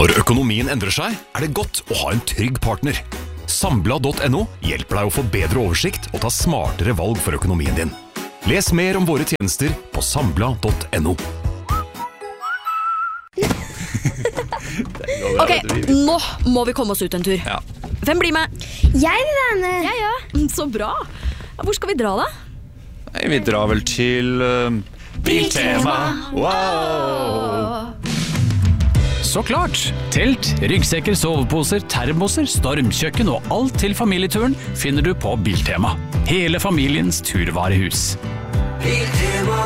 Når økonomien endrer seg, det godt å ha en trygg partner. Sambla.no hjelper deg å få bedre oversikt og ta smartere valg for økonomien din. Les mer om våre tjenester på sambla.no. Ok, nå må vi komme oss ut en tur. Ja. Hvem blir med? Jeg vil være med. Jeg, ja. Så bra. Hvor skal vi dra da? Nei, vi drar vel til Biltema. Wow! Så klart! Telt, ryggsekker, soveposer, termoser, stormkjøkken og alt til familieturen finner du på Biltema. Hele familiens turvarehus. Biltema,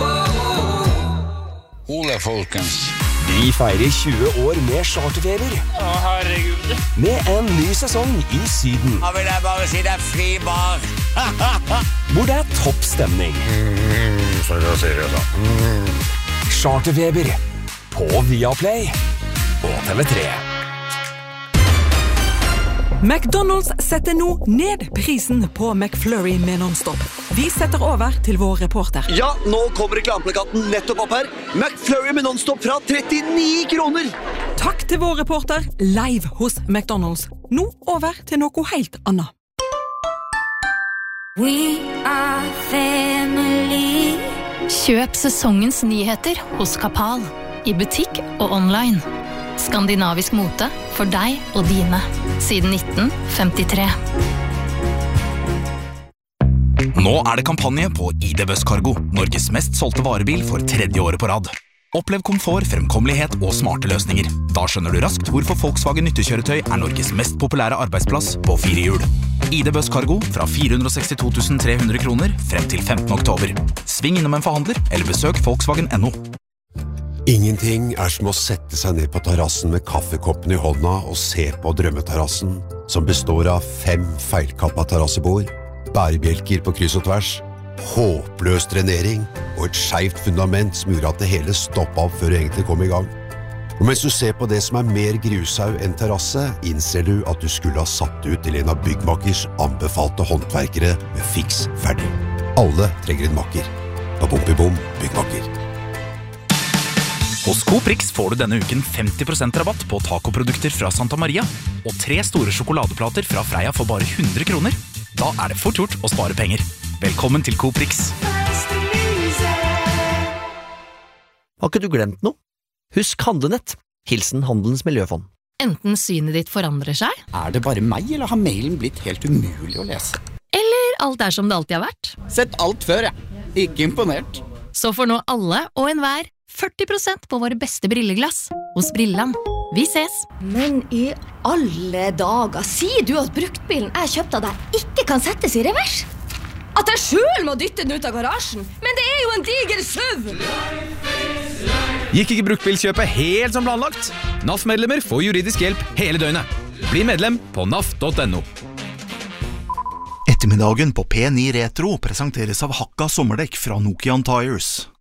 Ole folkens. Vi feirer 20 år med charterfeber. Å herregud. Med en ny sesong i Syden. Da vil jeg bare si det fri bar. Hvor det topp stemning. Så da sier jeg da. Charterfeber på Viaplay og TV3. McDonald's setter nå ned prisen på McFlurry med non-stop. Vi setter over til vår reporter. Ja, nå kommer reklameplakaten nettopp opp her. McFlurry med non-stop fra 39 kroner. Takk til vår reporter live hos McDonald's. Nå over til noe helt annet. We are family. Kjøp sesongens nyheter hos Kapal. I butikk og online. Skandinavisk mote for deg og dine. Siden 1953. Nå det kampanje på ID Buzz Cargo, Norges mest solgte varebil for 3. året på rad. Opplev komfort, fremkommelighet og smarte løsninger. Da skjønner du raskt hvorfor Volkswagen nyttekjøretøy Norges mest populære arbeidsplass på 4 hjul. ID Buzz Cargo fra 462 300 kroner frem til 15. oktober. Sving innom en forhandler eller besøk Volkswagen.no. Ingenting som å sette seg ned på terrassen med kaffekoppen i hånda og se på drømmeterrassen, som består av 5 feilkappa terrassebord, bærebjelker på kryss og tvers, håpløs drenering og et skjevt fundament som gjorde at det hele stoppet opp før det egentlig kom i gang. Og mens du ser på det som mer grusau enn terrasse, innser du at du skulle ha satt ut til en av byggmakers anbefalte håndverkere med fiks ferdig. Alle trenger en makker. På Bom byggmaker. Hos Coprix får du denne uken 50% rabatt på tacoprodukter fra Santa Maria og 3 store sjokoladeplater fra Freia for bare 100 kroner. Da det fort gjort å spare penger. Velkommen til Coprix. Har ikke du glemt noe? Husk Handlenett. Hilsen Handelens Miljøfond. Enten synet ditt forandrer seg, Det bare meg, eller har mailen blitt helt umulig å lese? eller alt som det alltid har vært. Sett alt før, Ikke imponert. Så får nå alle og enhver 40% på våre beste brilleglass hos Brilland. Vi ses! Men i alle dager, sier du at bruktbilen jeg kjøpte av deg ikke kan settes i revers? At jeg selv må dytte den ut av garasjen? Men det jo en diger SUV! Gikk ikke bruktbilkjøpet helt som planlagt? NAF-medlemmer får juridisk hjelp hele døgnet. Bli medlem på naf.no. Ettermiddagen på P9 Retro presenteres av Hakka sommerdekk fra Nokian Tires.